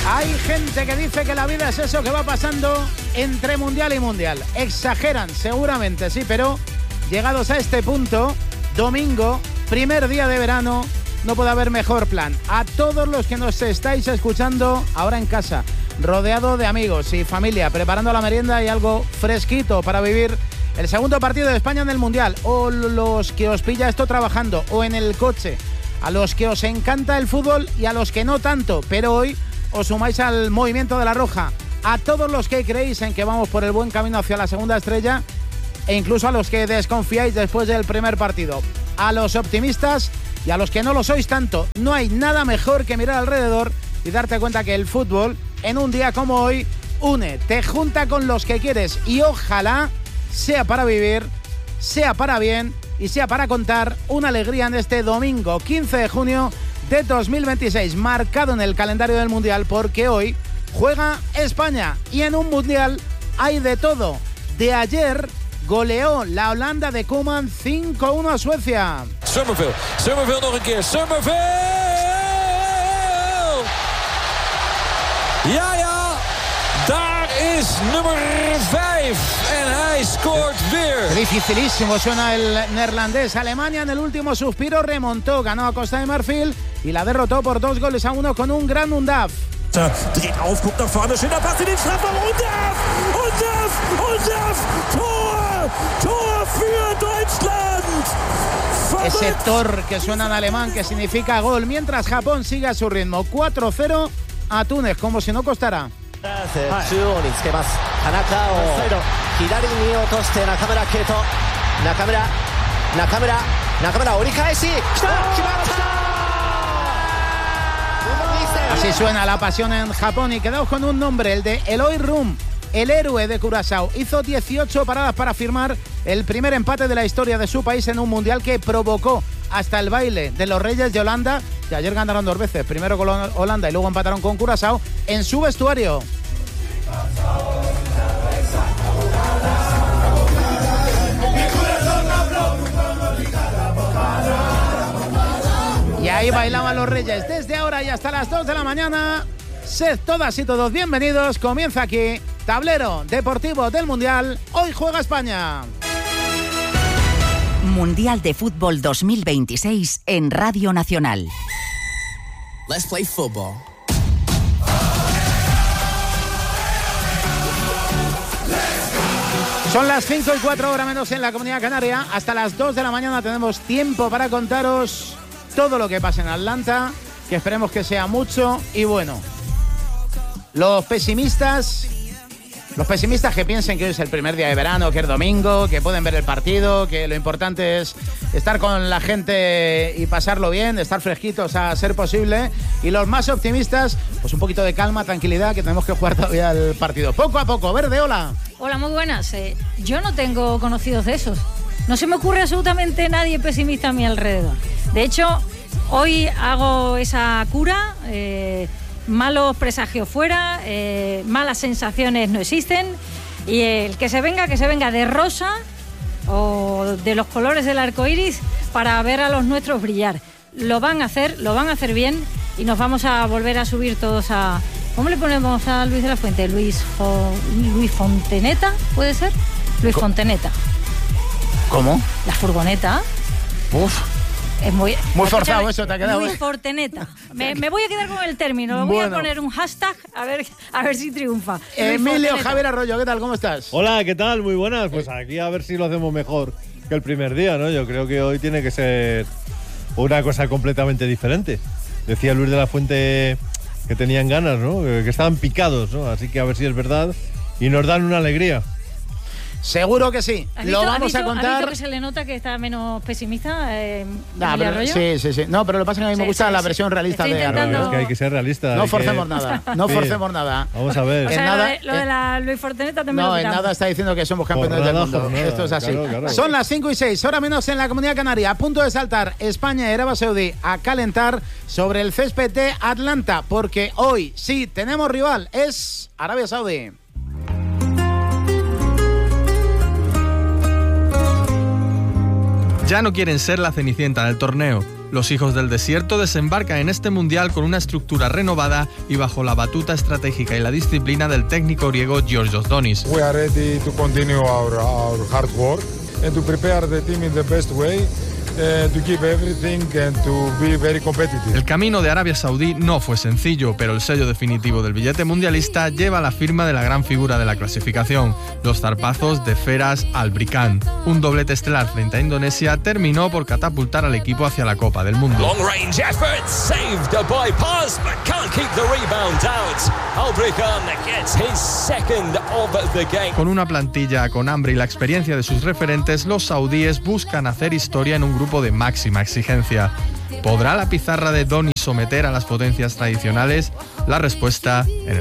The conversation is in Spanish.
Hay gente que dice que la vida es eso que va pasando entre mundial y mundial. Exageran, seguramente, sí, pero llegados a este punto, domingo, primer día de verano, no puede haber mejor plan. A todos los que nos estáis escuchando ahora en casa, rodeado de amigos y familia, preparando la merienda y algo fresquito para vivir el segundo partido de España en el Mundial, o los que os pilla esto trabajando o en el coche, a los que os encanta el fútbol y a los que no tanto, pero hoy os sumáis al movimiento de la Roja, a todos los que creéis en que vamos por el buen camino hacia la segunda estrella e incluso a los que desconfiáis después del primer partido, a los optimistas y a los que no lo sois tanto. No hay nada mejor que mirar alrededor y darte cuenta que el fútbol en un día como hoy une, te junta con los que quieres y ojalá sea para vivir, sea para bien y sea para contar una alegría en este domingo 15 de junio de 2026, marcado en el calendario del Mundial porque hoy juega España y en un Mundial hay de todo. De ayer goleó la Holanda de Koeman 5-1 a Suecia. Summerville nog een keer. Summerville! Ja, daar is nummer 5 en hij scoort weer. Dificilísimo suena el neerlandés. Alemania en el último suspiro remontó, ganó a Costa de Marfil y la derrotó por 2-1 con un gran Undaf. Dreht auf, guckt nach vorne, schöner Pass in den Strafraum. Undaf! Tor für Deutschland! Ese Tor que suena en alemán, que significa gol, mientras Japón sigue a su ritmo. 4-0 a Túnez, como si no costara. Así suena la pasión en Japón y quedaos con un nombre, el de Eloy Rum, el héroe de Curazao. Hizo 18 paradas para firmar el primer empate de la historia de su país en un mundial que provocó hasta el baile de los Reyes de Holanda, que ayer ganaron 2 veces, primero con Holanda y luego empataron con Curazao, en su vestuario. Y ahí bailaban los Reyes. Desde ahora y hasta las 2 de la mañana, sed todas y todos bienvenidos. Comienza aquí Tablero Deportivo del Mundial. Hoy juega España. Mundial de Fútbol 2026 en Radio Nacional. Let's play football. Son las 5:04 menos en la Comunidad Canaria. Hasta las 2 de la mañana tenemos tiempo para contaros todo lo que pasa en Atlanta, que esperemos que sea mucho y bueno. Los pesimistas que piensen que hoy es el primer día de verano, que es domingo, que pueden ver el partido, que lo importante es estar con la gente y pasarlo bien, estar fresquitos a ser posible. Y los más optimistas, pues un poquito de calma, tranquilidad, que tenemos que jugar todavía el partido. Poco a poco. Verde, hola. Hola, muy buenas. Yo no tengo conocidos de esos. No se me ocurre absolutamente nadie pesimista a mi alrededor. De hecho, hoy hago esa cura. Malos presagios fuera, malas sensaciones no existen, y el que se venga de rosa o de los colores del arco iris para ver a los nuestros brillar. Lo van a hacer bien y nos vamos a volver a subir todos a... ¿Cómo le ponemos a Luis de la Fuente? Luis Fonteneta, ¿puede ser? Luis Fonteneta. ¿Cómo? La furgoneta. Uf. Es muy forzado eso, te ha quedado. Luis Forteneta. Me voy a quedar con el término. Voy a poner un hashtag a ver si triunfa. Emilio Javier Arroyo, ¿qué tal? ¿Cómo estás? Hola, ¿qué tal? Muy buenas. Pues aquí a ver si lo hacemos mejor que el primer día, ¿no? Yo creo que hoy tiene que ser una cosa completamente diferente. Decía Luis de la Fuente que tenían ganas, ¿no? Que estaban picados, ¿no? Así que a ver si es verdad y nos dan una alegría. Seguro que sí. Lo vamos a contar. ¿Has visto que se le nota que está menos pesimista? Arroyo? Sí. No, pero lo que pasa es que a mí me gusta la versión realista de Arroyo. Es que hay que ser realista. No forcemos nada. Vamos a ver. O sea, lo de la Luis Forteneta también no, en nada está diciendo que somos campeones del mundo. Jornada. Esto es así. Claro. Son las 5:06, hora menos en la Comunidad Canaria. A punto de saltar España y Arabia Saudí a calentar sobre el césped de Atlanta, porque hoy sí tenemos rival, es Arabia Saudí. Ya no quieren ser la cenicienta del torneo. Los hijos del desierto desembarcan en este mundial con una estructura renovada y bajo la batuta estratégica y la disciplina del técnico griego Georgios Donis. We are ready to continue our hard work and to prepare the team in the best way. To give everything and to be very competitive. El camino de Arabia Saudí no fue sencillo, pero el sello definitivo del billete mundialista lleva la firma de la gran figura de la clasificación, los zarpazos de Feras Albricán. Un doblete estelar frente a Indonesia terminó por catapultar al equipo hacia la Copa del Mundo. Long range effort, saved by pass, but can't keep the rebound out. Albricán gets his second of the game. Con una plantilla con hambre y la experiencia de sus referentes, los saudíes buscan hacer historia en un grupo de máxima exigencia. ¿Podrá la pizarra de Donis someter a las potencias tradicionales? La respuesta en el